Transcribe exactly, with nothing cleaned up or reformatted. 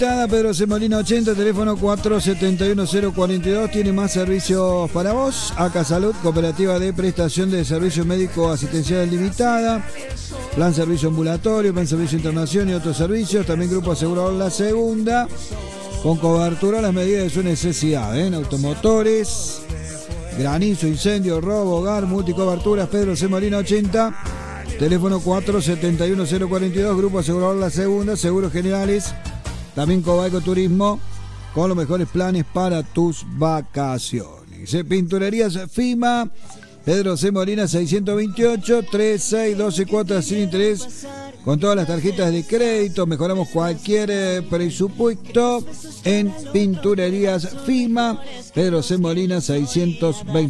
Limitada, Pedro C. Molina ochenta, teléfono cuatro siete uno cero cuatro dos. Tiene más servicios para vos. Acá Salud, cooperativa de prestación de servicios médicos asistenciales limitada. Plan servicio ambulatorio, plan servicio internación y otros servicios. También grupo asegurador La Segunda, con cobertura a las medidas de su necesidad, ¿eh? En automotores, granizo, incendio, robo, hogar, multicoberturas. Pedro C. Molina ochenta, teléfono cuatro siete uno cero cuatro dos, grupo asegurador La Segunda, seguros generales. También Cobaico Turismo, con los mejores planes para tus vacaciones. ¿eh? Pinturerías FIMA, Pedro C. Molina seiscientos veintiocho, treinta y seis doce cuatro sin interés, con todas las tarjetas de crédito. Mejoramos cualquier eh, presupuesto en Pinturerías FIMA, Pedro C. Molina seiscientos veintiocho.